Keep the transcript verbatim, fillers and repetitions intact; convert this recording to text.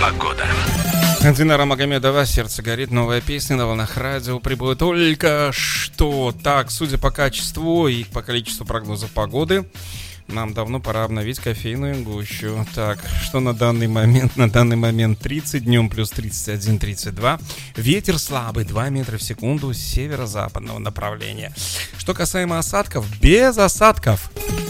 Погода. Динара Магомедова, «Сердце горит», новая песня на волнах радио прибыла только что. Так, судя по качеству и по количеству прогнозов погоды, нам давно пора обновить кофейную гущу. Так, что на данный момент? На данный момент тридцать, днем плюс тридцать один тридцать два. Ветер слабый, два метра в секунду с северо-западного направления. Что касаемо осадков, без осадков.